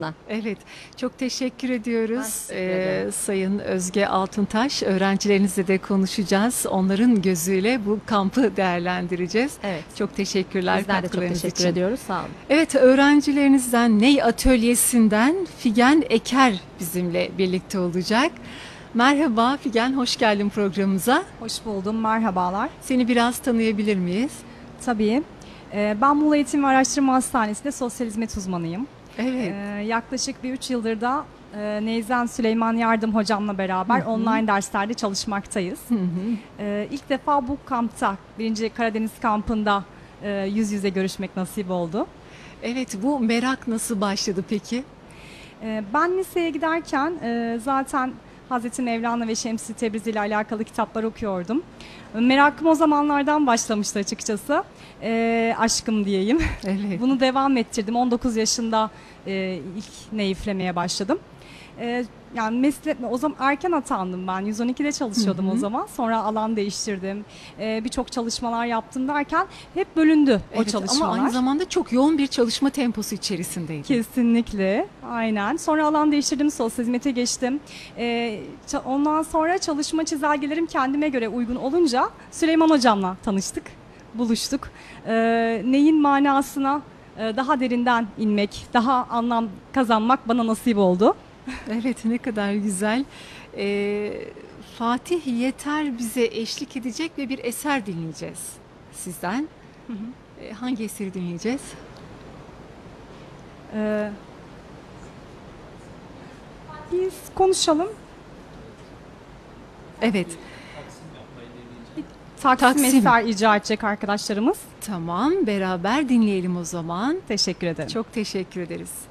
Evet, çok teşekkür ediyoruz. Ben teşekkür ederim. Sayın Özge Altıntaş, öğrencilerinizle de konuşacağız. Onların gözüyle bu kampı değerlendireceğiz. Evet. Çok teşekkürler Bizler de çok katkılarınız teşekkür için. ediyoruz. Sağ olun. Evet, öğrencilerinizden Ney Atölyesi'nden Figen Eker bizimle birlikte olacak. Merhaba Figen, hoş geldin programımıza. Hoş buldum, merhabalar. Seni biraz tanıyabilir miyiz? Tabii. Ben Muğla Eğitim ve Araştırma Hastanesi'nde sosyal hizmet uzmanıyım. Evet. Yaklaşık bir 3 yıldır da Neyzen Süleyman Yardım hocamla beraber online derslerde çalışmaktayız. İlk defa bu kampta, 1. Karadeniz kampında yüz yüze görüşmek nasip oldu. Evet, bu merak nasıl başladı peki? Ben liseye giderken zaten Hazreti Mevlana ve Şems-i Tebrizi ile alakalı kitaplar okuyordum. Merakım o zamanlardan başlamıştı açıkçası. Aşkım diyeyim. Evet. Bunu devam ettirdim. 19 yaşında ilk neyiflemeye başladım. Yani o zaman erken atandım ben. 112'de çalışıyordum o zaman. Sonra alan değiştirdim. Birçok çalışmalar yaptım derken hep bölündü o Evet, çalışmalar. ama aynı zamanda çok yoğun bir çalışma temposu içerisindeydin. Kesinlikle, aynen. Sonra alan değiştirdim, sosyal hizmete geçtim. Ondan sonra çalışma çizelgelerim kendime göre uygun olunca Süleyman Hocam'la tanıştık, buluştuk. Neyin manasına daha derinden inmek, daha anlam kazanmak bana nasip oldu. Evet, ne kadar güzel. Fatih Yeter bize eşlik edecek ve bir eser dinleyeceğiz sizden. Hangi eseri dinleyeceğiz? Ee, Biz konuşalım. Evet, Taksim Taksim. eser icra edecek arkadaşlarımız. tamam. Beraber dinleyelim o zaman. Teşekkür ederim. Çok teşekkür ederiz.